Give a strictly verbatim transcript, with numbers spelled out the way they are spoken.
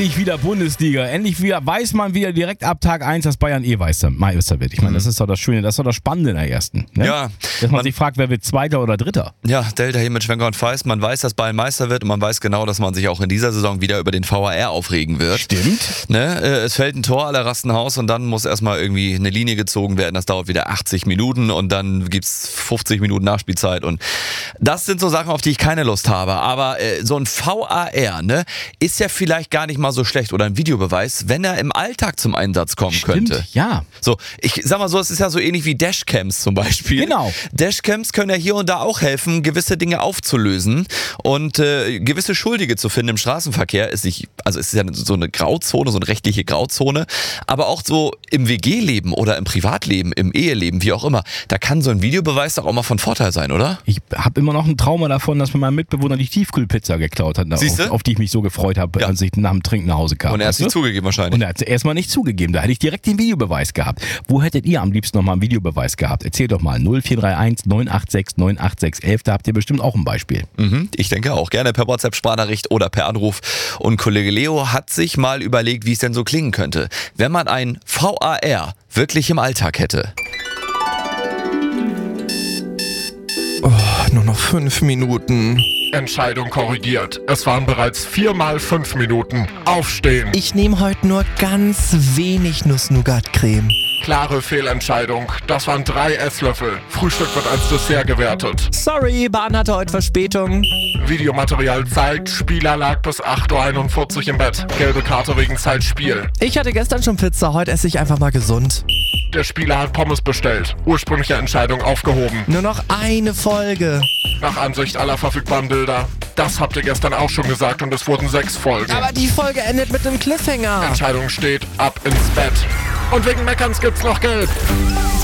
Endlich wieder Bundesliga. Endlich wieder weiß man wieder direkt ab Tag eins, dass Bayern eh Meister wird. Ich meine, das ist doch das Schöne, das ist doch das Spannende in der ersten. Ne? Ja. Dass man, man sich fragt, wer wird Zweiter oder Dritter. Ja, Delta hier mit Schwenker und Feist. Man weiß, dass Bayern Meister wird und man weiß genau, dass man sich auch in dieser Saison wieder über den V A R aufregen wird. Stimmt. Ne? Es fällt ein Tor, alle rasten aus und dann muss erstmal irgendwie eine Linie gezogen werden. Das dauert wieder achtzig Minuten und dann gibt's fünfzig Minuten Nachspielzeit. Und das sind so Sachen, auf die ich keine Lust habe. Aber äh, so ein V A R, ne, ist ja vielleicht gar nicht mal so schlecht oder ein Videobeweis, wenn er im Alltag zum Einsatz kommen Stimmt, könnte. Ja. So, ich sag mal so, es ist ja so ähnlich wie Dashcams zum Beispiel. Genau. Dashcams können ja hier und da auch helfen, gewisse Dinge aufzulösen und äh, gewisse Schuldige zu finden im Straßenverkehr. Ist nicht, also es ist ja so eine Grauzone, so eine rechtliche Grauzone, aber auch so im W G-Leben oder im Privatleben, im Eheleben, wie auch immer, da kann so ein Videobeweis doch auch mal von Vorteil sein, oder? Ich habe immer noch ein Trauma davon, dass mir mein Mitbewohner die Tiefkühlpizza geklaut hat, auf, auf die ich mich so gefreut habe, Ja. als ich nach dem Trinken nach Hause kam. Und er hat es nicht zugegeben wahrscheinlich. Und er hat es erstmal nicht zugegeben. Da hätte ich direkt den Videobeweis gehabt. Wo hättet ihr am liebsten nochmal einen Videobeweis gehabt? Erzählt doch mal. null vier drei eins neun acht sechs neun acht sechs elf. Da habt ihr bestimmt auch ein Beispiel. Mhm, ich denke auch. Gerne per WhatsApp-Sprachnachricht oder per Anruf. Und Kollege Leo hat sich mal überlegt, wie es denn so klingen könnte, wenn man ein V A R wirklich im Alltag hätte. Oh, nur noch fünf Minuten. Entscheidung korrigiert. Es waren bereits viermal fünf Minuten. Aufstehen. Ich nehme heute nur ganz wenig Nuss-Nougat-Creme. Klare Fehlentscheidung. Das waren drei Esslöffel. Frühstück wird als Dessert gewertet. Sorry, Bahn hatte heute Verspätung. Videomaterial zeigt, Spieler lag bis acht Uhr einundvierzig im Bett. Gelbe Karte wegen Zeitspiel. Ich hatte gestern schon Pizza, heute esse ich einfach mal gesund. Der Spieler hat Pommes bestellt. Ursprüngliche Entscheidung aufgehoben. Nur noch eine Folge. Nach Ansicht aller verfügbaren Bilder. Das habt ihr gestern auch schon gesagt und es wurden sechs Folgen. Aber die Folge endet mit einem Cliffhanger. Entscheidung steht, ab ins Bett. Und wegen Meckerns gibt's noch Geld.